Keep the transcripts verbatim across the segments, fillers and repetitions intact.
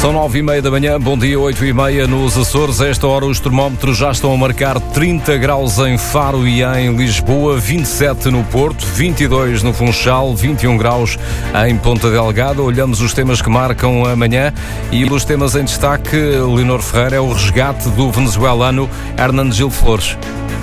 São nove e meia da manhã, bom dia, oito e meia nos Açores. A esta hora os termómetros já estão a marcar trinta graus em Faro e em Lisboa, vinte e sete no Porto, vinte e dois no Funchal, vinte e um graus em Ponta Delgada. Olhamos os temas que marcam a manhã e os temas em destaque, Leonor Ferreira, é o resgate do venezuelano Hernán Gil Flores.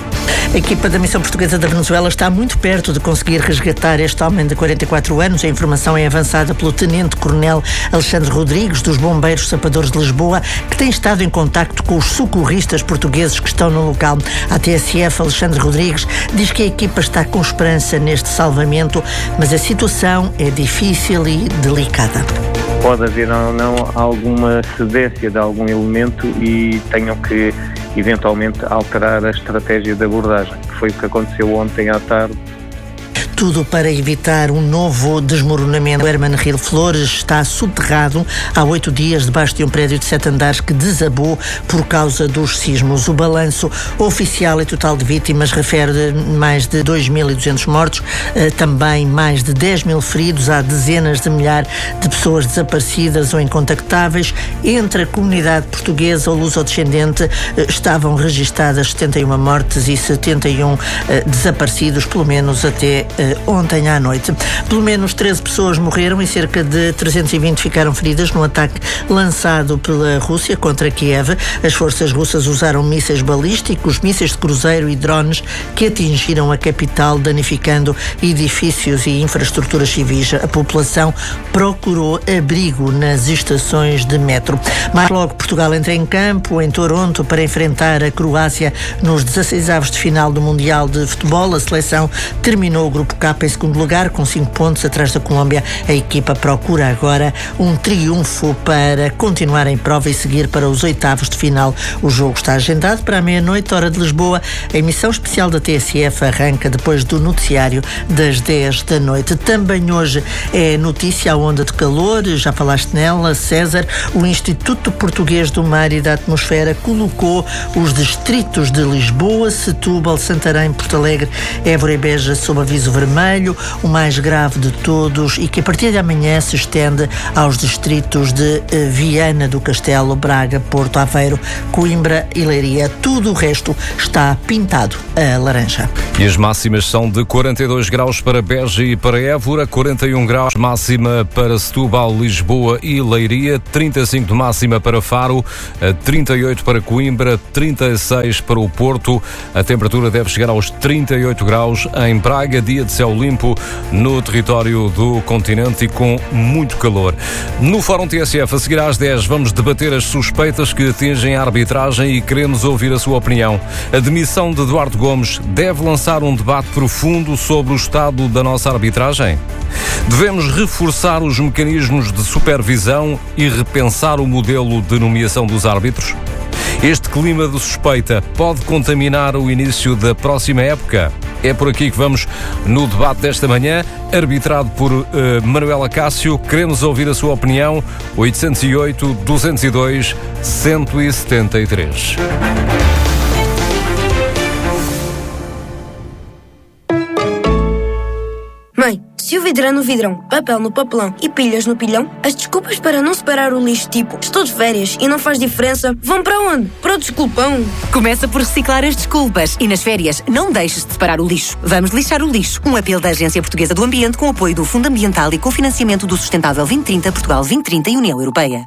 A equipa da Missão Portuguesa da Venezuela está muito perto de conseguir resgatar este homem de quarenta e quatro anos. A informação é avançada pelo Tenente-Coronel Alexandre Rodrigues, dos Bombeiros Sapadores de Lisboa, que tem estado em contacto com os socorristas portugueses que estão no local. A T S F, Alexandre Rodrigues, diz que a equipa está com esperança neste salvamento, mas a situação é difícil e delicada. Pode haver ou não alguma cedência de algum elemento e tenham que eventualmente alterar a estratégia de abordagem, que foi o que aconteceu ontem à tarde. Tudo para evitar um novo desmoronamento. O Hernán Gil Flores está subterrado há oito dias debaixo de um prédio de sete andares que desabou por causa dos sismos. O balanço oficial e total de vítimas refere mais de dois mil e duzentos mortos, também mais de dez mil feridos. Há dezenas de milhares de pessoas desaparecidas ou incontactáveis. Entre a comunidade portuguesa ou luso-descendente estavam registadas setenta e uma mortes e setenta e um desaparecidos, pelo menos até ontem à noite. Pelo menos treze pessoas morreram e cerca de trezentas e vinte ficaram feridas no ataque lançado pela Rússia contra Kiev. As forças russas usaram mísseis balísticos, mísseis de cruzeiro e drones que atingiram a capital, danificando edifícios e infraestruturas civis. A população procurou abrigo nas estações de metro. Mais logo, Portugal entra em campo em Toronto para enfrentar a Croácia nos dezasseisavos de final do Mundial de Futebol. A seleção terminou o grupo K em segundo lugar, com cinco pontos atrás da Colômbia. A equipa procura agora um triunfo para continuar em prova e seguir para os oitavos de final. O jogo está agendado para a meia-noite, hora de Lisboa. A emissão especial da T S F arranca depois do noticiário das dez da noite. Também hoje é notícia a onda de calor, já falaste nela, César. O Instituto Português do Mar e da Atmosfera colocou os distritos de Lisboa, Setúbal, Santarém, Porto Alegre, Évora e Beja sob aviso vermelho, o mais grave de todos, e que a partir de amanhã se estende aos distritos de Viana do Castelo, Braga, Porto, Aveiro, Coimbra e Leiria. Tudo o resto está pintado a laranja. E as máximas são de quarenta e dois graus para Beja e para Évora, quarenta e um graus máxima para Setúbal, Lisboa e Leiria, trinta e cinco de máxima para Faro, trinta e oito para Coimbra, trinta e seis para o Porto. A temperatura deve chegar aos trinta e oito graus em Braga, dia de céu limpo no território do continente e com muito calor. No Fórum T S F, a seguir às dez, vamos debater as suspeitas que atingem a arbitragem e queremos ouvir a sua opinião. A demissão de Eduardo Gomes deve lançar um debate profundo sobre o estado da nossa arbitragem? Devemos reforçar os mecanismos de supervisão e repensar o modelo de nomeação dos árbitros? Este clima de suspeita pode contaminar o início da próxima época? É por aqui que vamos no debate desta manhã, arbitrado por uh, Manuela Cássio. Queremos ouvir a sua opinião. oitocentos e oito, duzentos e dois, cento e setenta e três. Mãe, se o vidro é no vidrão, papel no papelão e pilhas no pilhão, as desculpas para não separar o lixo, tipo estou de férias e não faz diferença, vão para onde? Para o desculpão. Começa por reciclar as desculpas e nas férias não deixes de separar o lixo. Vamos lixar o lixo. Um apelo da Agência Portuguesa do Ambiente com apoio do Fundo Ambiental e cofinanciamento do Sustentável vinte trinta, Portugal vinte trinta e União Europeia.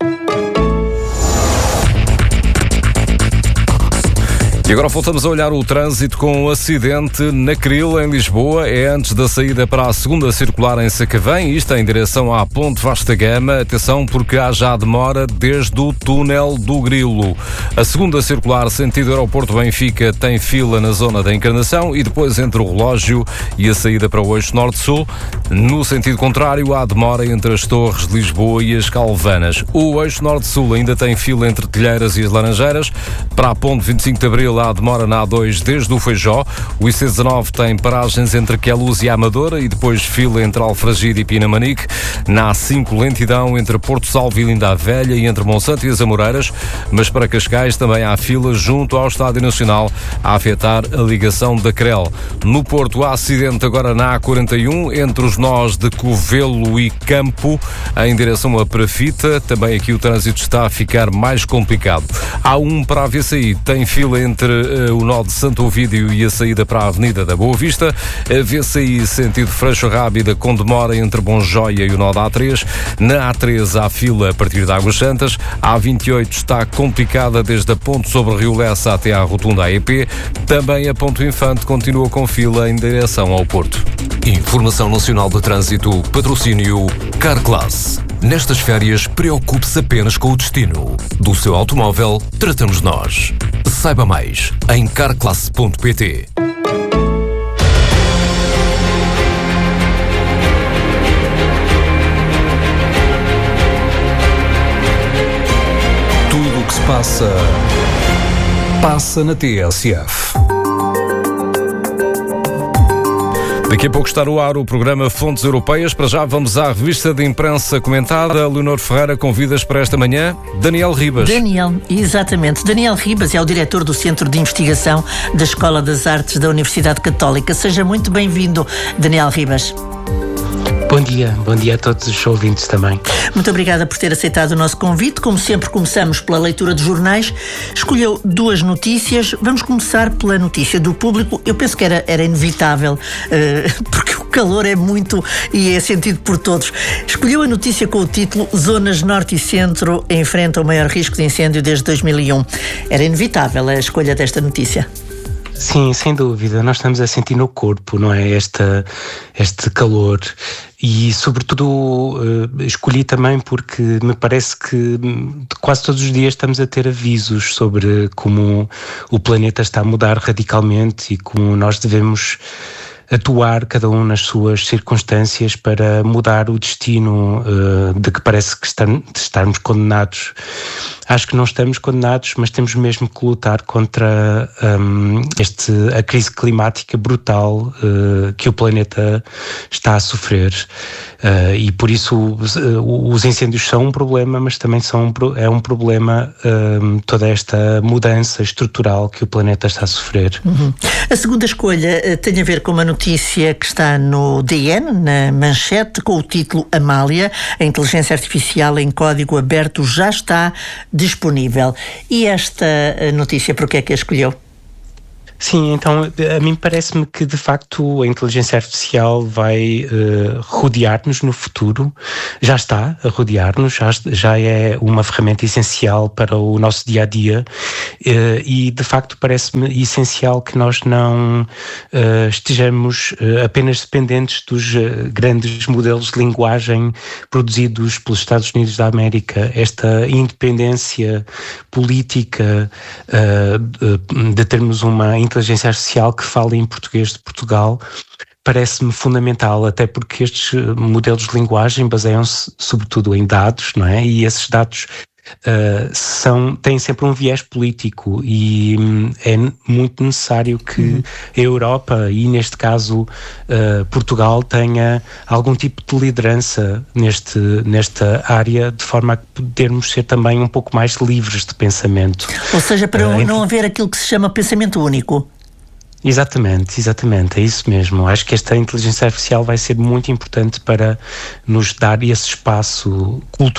E agora voltamos a olhar o trânsito com um acidente na Cril, em Lisboa. É antes da saída para a segunda circular em Sacavém, isto em direção à Ponte Vasta Gama. Atenção, porque há já demora desde o túnel do Grilo. A segunda circular, sentido Aeroporto Benfica, tem fila na zona da Encarnação e depois entre o relógio e a saída para o eixo Norte-Sul. No sentido contrário, há demora entre as Torres de Lisboa e as Calvanas. O eixo Norte-Sul ainda tem fila entre Telheiras e as Laranjeiras. Para a Ponte vinte e cinco de Abril, Vila, há demora na A dois desde o Feijó. O I C dezanove tem paragens entre Queluz e Amadora e depois fila entre Alfragide e Pinamanique. Na A cinco, lentidão entre Porto Salvo e Linda a Velha e entre Monsanto e as Amoreiras, mas para Cascais também há fila junto ao Estádio Nacional a afetar a ligação da Crel. No Porto há acidente agora na A quarenta e um entre os nós de Covelo e Campo em direção a Perafita. Também aqui o trânsito está a ficar mais complicado. Há um para a V C I, tem fila entre uh, o nó de Santo Ovídio e a saída para a Avenida da Boa Vista. A V C I sentido Freixo Rábida com demora entre Bonjoia e o nó da A três. Na A três há fila a partir de Águas Santas. A A vinte e oito está complicada desde a ponte sobre o Rio Lessa até à rotunda A E P. Também a Ponto Infante continua com fila em direção ao Porto. Informação Nacional de Trânsito, patrocínio Carclass. Nestas férias, preocupe-se apenas com o destino. Do seu automóvel, tratamos nós. Saiba mais em carclass ponto pt. Tudo o que se passa, passa na T S F. Daqui a pouco está no ar o programa Fontes Europeias. Para já vamos à revista de imprensa comentada. Leonor Ferreira, convidas para esta manhã Daniel Ribas. Daniel, exatamente. Daniel Ribas é o diretor do Centro de Investigação da Escola das Artes da Universidade Católica. Seja muito bem-vindo, Daniel Ribas. Bom dia, bom dia a todos os ouvintes também. Muito obrigada por ter aceitado o nosso convite. Como sempre, começamos pela leitura de jornais. Escolheu duas notícias. Vamos começar pela notícia do Público. Eu penso que era, era inevitável, uh, porque o calor é muito e é sentido por todos. Escolheu a notícia com o título Zonas Norte e Centro enfrentam o maior risco de incêndio desde dois mil e um. Era inevitável a escolha desta notícia. Sim, sem dúvida. Nós estamos a sentir no corpo, não é? Esta, este calor. E, sobretudo, uh, escolhi também porque me parece que quase todos os dias estamos a ter avisos sobre como o planeta está a mudar radicalmente e como nós devemos atuar, cada um nas suas circunstâncias, para mudar o destino uh, de que parece que estamos, estarmos condenados. Acho que não estamos condenados, mas temos mesmo que lutar contra um, este, a crise climática brutal uh, que o planeta está a sofrer. Uh, e por isso uh, os incêndios são um problema, mas também são um, é um problema um, toda esta mudança estrutural que o planeta está a sofrer. Uhum. A segunda escolha uh, tem a ver com uma notícia que está no D N, na manchete, com o título Amália, a inteligência artificial em código aberto já está disponível. E esta notícia, por que é que a escolheu? Sim, então a mim parece-me que de facto a inteligência artificial vai uh, rodear-nos no futuro, já está a rodear-nos, já, já é uma ferramenta essencial para o nosso dia-a-dia uh, e de facto parece-me essencial que nós não uh, estejamos uh, apenas dependentes dos uh, grandes modelos de linguagem produzidos pelos Estados Unidos da América. Esta independência política uh, de termos uma inteligência artificial que fala em português de Portugal parece-me fundamental, até porque estes modelos de linguagem baseiam-se sobretudo em dados, não é? E esses dados uh, são, têm sempre um viés político e um, é muito necessário que uhum. a Europa e, neste caso, uh, Portugal tenha algum tipo de liderança neste, nesta área, de forma a podermos ser também um pouco mais livres de pensamento. Ou seja, para uh, não ent... haver aquilo que se chama pensamento único. Exatamente, exatamente, é isso mesmo. Acho que esta inteligência artificial vai ser muito importante para nos dar esse espaço cultural